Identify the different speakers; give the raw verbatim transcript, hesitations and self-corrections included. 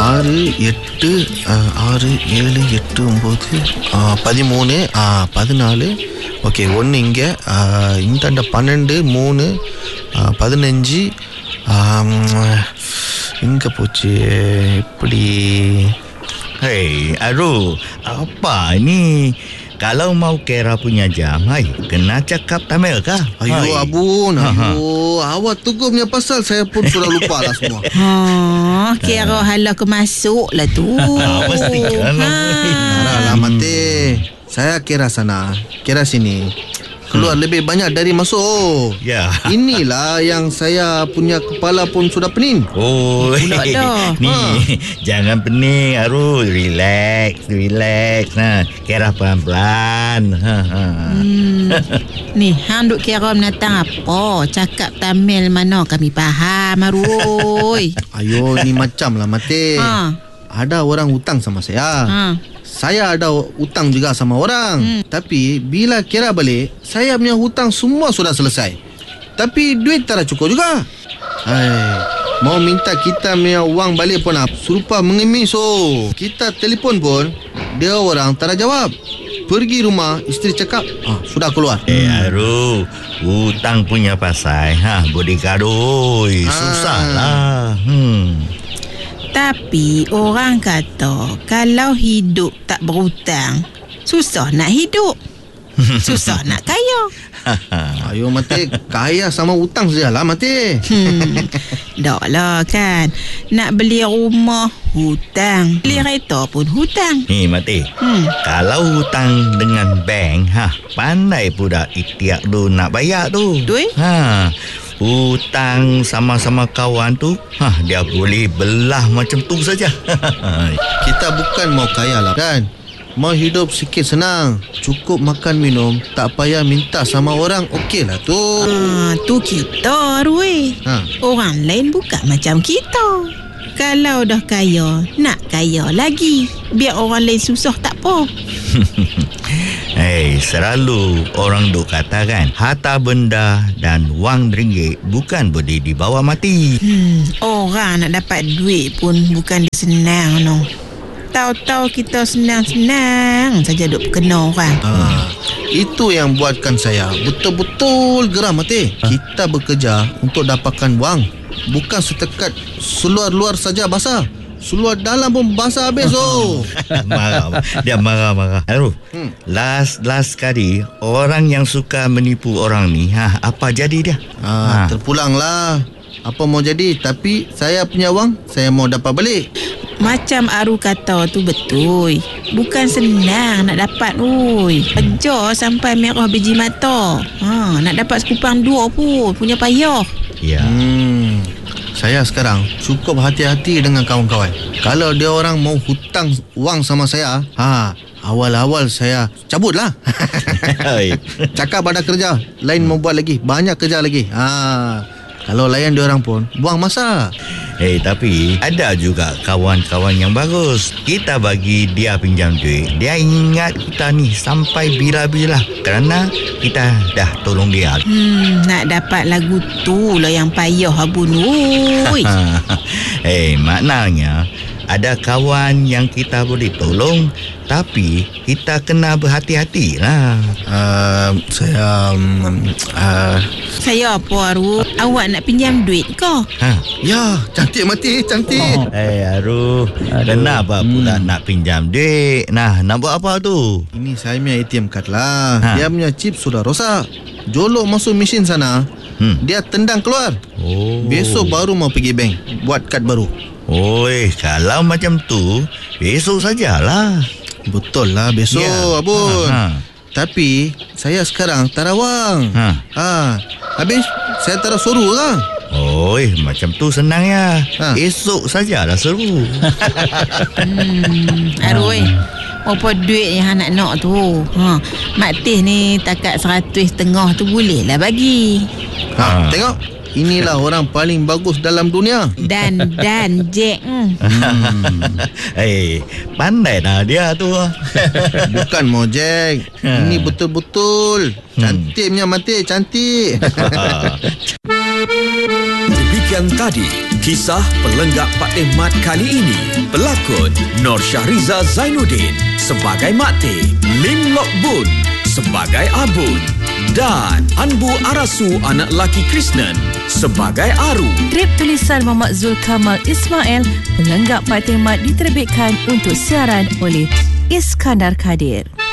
Speaker 1: ஆறு எட்டு ஆறு ஏழு எட்டு ஒம்பது பதிமூணு பதினாலு. ஓகே, ஒன்று இங்கே, இந்தாண்ட பன்னெண்டு, மூணு, பதினஞ்சு. எங்கே போச்சு? எப்படி?
Speaker 2: Hei, Aru, apa ni? Kalau mau Kera punya jam, hai, kena cakap Tamil kah?
Speaker 1: Ayo, hai. Abun, ayo. Awak tegur punya pasal, saya pun sudah lupa lah semua.
Speaker 3: Ha, Kera halau ke masuk lah tu.
Speaker 2: Pastikan lah.
Speaker 1: Marah lah, Mati. Saya kira sana, kira sini. Keluar hmm. lebih banyak dari masuk.
Speaker 2: Ya.
Speaker 1: Inilah yang saya punya kepala pun sudah pening.
Speaker 2: Oh, ni ha. Jangan pening, Aru. Relax, relax. Nah, kira pelan-pelan. Ha, ha.
Speaker 3: Hmm. Ni, hang duk kira menatang apa? Cakap Tamil mana kami faham, Aru.
Speaker 1: Ayo, ni macam lah, Mati. Ha. Ada orang hutang sama saya. Ha. Saya ada hutang juga sama orang. Hmm. Tapi bila kira balik, saya punya hutang semua sudah selesai. Tapi duit tak ada cukup juga. Hai, mau minta kita punya wang balik pun apa? Serupa mengemis. Oh. Kita telefon pun, dia orang tak ada jawab. Pergi rumah, isteri cakap, ah, sudah keluar.
Speaker 2: Eh, Aru, hutang punya pasal, ha, bodikadoi, ah. susah lah. Hmm.
Speaker 3: Tapi orang kata kalau hidup tak berhutang, susah nak hidup. Susah nak kaya.
Speaker 1: Ayo, Mati, kaya sama hutang sajalah, Mati.
Speaker 3: Hmm, dak lah kan. Nak beli rumah, hutang. Beli kereta pun hutang.
Speaker 2: Ni, Mati. Hmm. Kalau hutang dengan bank, ha, pandai pula ikhtiar tu nak bayar tu.
Speaker 3: Betul?
Speaker 2: Ha. Hutang sama-sama kawan tu, ha, dia boleh belah macam tu saja.
Speaker 1: Kita bukan mau kaya lah, kan? Mau hidup sikit senang, cukup makan minum, tak payah minta sama orang, okey lah tu.
Speaker 3: Ha, tu kita, Rui. Ha. Orang lain bukan macam kita. Kalau dah kaya, nak kaya lagi. Biar orang lain susah tak apa.
Speaker 2: Hei, selalu orang duk katakan harta benda dan wang ringgit bukan boleh dibawa mati.
Speaker 3: Hmm, orang nak dapat duit pun bukan dia senang, no. Tahu-tahu kita senang-senang saja duk kena orang.
Speaker 1: Ha, itu yang buatkan saya betul-betul geram, Mati. Kita bekerja untuk dapatkan wang, bukan setekat seluar-luar saja basah. Seluar dalam pun basah habis. Oh.
Speaker 2: Marah, dia marah-marah. Aduh, hmm. last last kali orang yang suka menipu orang ni, ha, apa jadi dia?
Speaker 1: Ha, ha. Terpulanglah. Apa mau jadi? Tapi saya punya wang, saya mau dapat balik.
Speaker 3: Macam Aru kata tu betul. Bukan senang nak dapat, oi. Kerja sampai merah biji mata. Ha, nak dapat sekupang dua pun punya payah.
Speaker 2: Ya.
Speaker 1: Hmm. Saya sekarang cukup hati-hati dengan kawan-kawan. Kalau dia orang mau hutang wang sama saya, ha, awal-awal saya cabutlah. Cakap ada kerja, lain mau buat lagi, banyak kerja lagi. Ha, kalau layan dia orang pun buang masa.
Speaker 2: Eh, hey, tapi ada juga kawan-kawan yang bagus. Kita bagi dia pinjam duit, dia ingat kita ni sampai bila-bila kerana kita dah tolong dia.
Speaker 3: Hmm, nak dapat lagu tu lah yang payah, Abun. Eh,
Speaker 2: hey, maknanya ada kawan yang kita boleh tolong, tapi kita kena berhati-hati lah.
Speaker 1: Uh, saya... Um, uh,
Speaker 3: saya apa, Aru? Awak nak pinjam duit ke?
Speaker 1: Ha? Ya, cantik Mati, cantik.
Speaker 2: Oh. Eh, hey, Aru, kenapa hmm. pula nak pinjam duit? Nah, nak buat apa tu?
Speaker 1: Ini saya punya A T M card lah. Ha? Dia punya chip sudah rosak. Jolok masuk mesin sana, hmm. dia tendang keluar. Oh. Besok baru mau pergi bank buat kad baru.
Speaker 2: Oi, kalau macam tu, besok sajalah.
Speaker 1: Betul lah, besok, ya. Abun. Ha, ha. Tapi saya sekarang tak ada wang. Ha. Ha. Habis saya tak ada suruh lah.
Speaker 2: Oi, macam tu senang ya. Ha. Esok sajalah suruh.
Speaker 3: hmm, Arui, apa duit yang nak nak tu? Ha. Mak Teh ni takat seratus tengah tu boleh lah bagi.
Speaker 1: Ha. Ha. Tengok. Inilah orang paling bagus dalam dunia.
Speaker 3: Dan dan Jack. Hmm.
Speaker 2: Hey, pandai dah dia tu.
Speaker 1: Bukan mau Jack. Ini betul-betul cantiknya Mati, cantik.
Speaker 4: Demikian tadi Kisah Pelenggak Patih Mat kali ini, pelakon Nur Syahriza Zainuddin sebagai Mak Teh, Lim Lok Bun sebagai Abun dan Anbu Arasu anak laki Krishnan sebagai Aru.
Speaker 5: Skrip tulisan Muhammad Zul Kamal Ismail, Pelenggak Patih Mat diterbitkan untuk siaran oleh Iskandar Kadir.